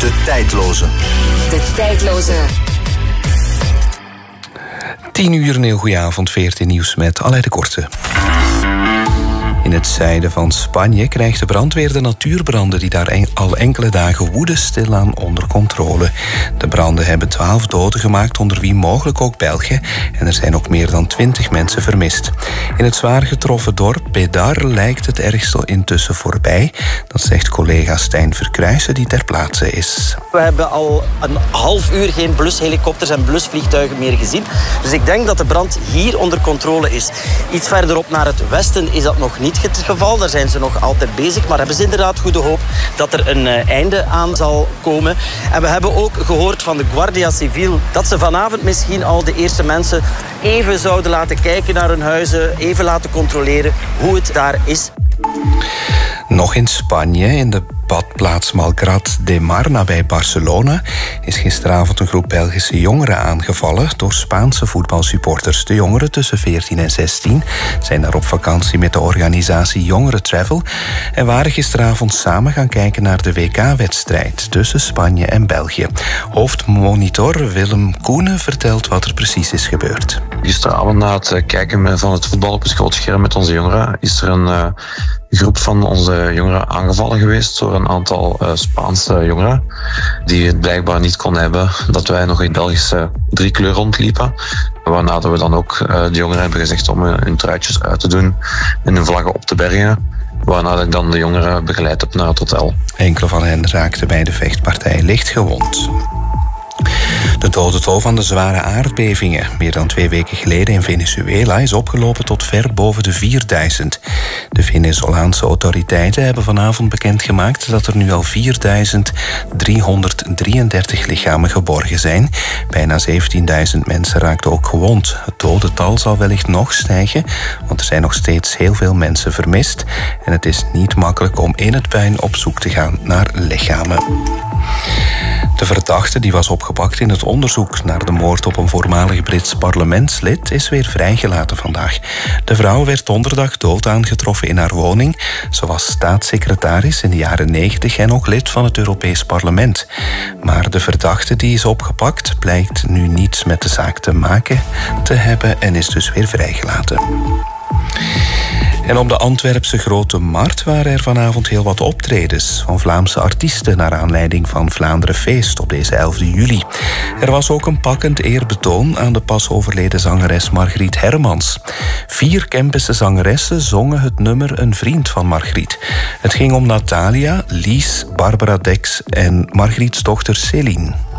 De tijdloze. De tijdloze. 10 uur, een heel goede avond, 14 nieuws met Alain de Korte. In het zuiden van Spanje krijgt de brandweer de natuurbranden die daar al enkele dagen woeden stilaan onder controle. De branden hebben 12 doden gemaakt, onder wie mogelijk ook Belgen. En er zijn ook meer dan 20 mensen vermist. In het zwaar getroffen dorp Pedar lijkt het ergste intussen voorbij. Dat zegt collega Stijn Verkruijsen, die ter plaatse is. We hebben al een half uur geen blushelikopters en blusvliegtuigen meer gezien. Dus ik denk dat de brand hier onder controle is. Iets verderop naar het westen is dat nog niet het geval. Daar zijn ze nog altijd bezig. Maar hebben ze inderdaad goede hoop dat er een einde aan zal komen. En we hebben ook gehoord van de Guardia Civil dat ze vanavond misschien al de eerste mensen even zouden laten kijken naar hun huizen. Even laten controleren hoe het daar is. Nog in Spanje, in de badplaats Malgrat de Mar nabij Barcelona, is gisteravond een groep Belgische jongeren aangevallen door Spaanse voetbalsupporters. De jongeren tussen 14 en 16 zijn daar op vakantie met de organisatie Jongeren Travel en waren gisteravond samen gaan kijken naar de WK-wedstrijd tussen Spanje en België. Hoofdmonitor Willem Koenen vertelt wat er precies is gebeurd. Gisteravond na het kijken van het voetbal op het groot scherm met onze jongeren is er een groep van onze jongeren aangevallen geweest door een aantal Spaanse jongeren die het blijkbaar niet kon hebben dat wij nog in Belgische driekleur rondliepen. Waarna we dan ook de jongeren hebben gezegd om hun truitjes uit te doen en hun vlaggen op te bergen. Waarna ik dan de jongeren begeleid heb naar het hotel. Enkele van hen raakten bij de vechtpartij licht gewond. De dodental van de zware aardbevingen meer dan 2 weken geleden in Venezuela is opgelopen tot ver boven de 4000. De Venezolaanse autoriteiten hebben vanavond bekendgemaakt dat er nu al 4333 lichamen geborgen zijn. Bijna 17.000 mensen raakten ook gewond. Het dodental zal wellicht nog stijgen, want er zijn nog steeds heel veel mensen vermist. En het is niet makkelijk om in het puin op zoek te gaan naar lichamen. De verdachte die was opgepakt in het onderzoek naar de moord op een voormalig Brits parlementslid is weer vrijgelaten vandaag. De vrouw werd donderdag dood aangetroffen in haar woning. Ze was staatssecretaris in de jaren 90 en ook lid van het Europees Parlement. Maar de verdachte die is opgepakt blijkt nu niets met de zaak te maken te hebben en is dus weer vrijgelaten. En op de Antwerpse Grote Markt waren er vanavond heel wat optredens van Vlaamse artiesten naar aanleiding van Vlaanderen Feest op deze 11 juli. Er was ook een pakkend eerbetoon aan de pas overleden zangeres Margriet Hermans. 4 Kempische zangeressen zongen het nummer Een vriend van Margriet. Het ging om Natalia, Lies, Barbara Dex en Margriets dochter Céline.